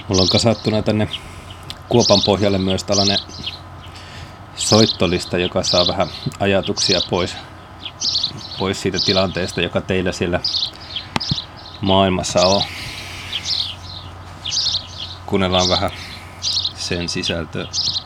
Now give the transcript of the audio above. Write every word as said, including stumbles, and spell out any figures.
Mulla on kasattuna tänne kuopan pohjalle myös tällainen soittolista, joka saa vähän ajatuksia pois, pois siitä tilanteesta, joka teillä siellä maailmassa on. Kuunnellaan vähän sen sisältöä.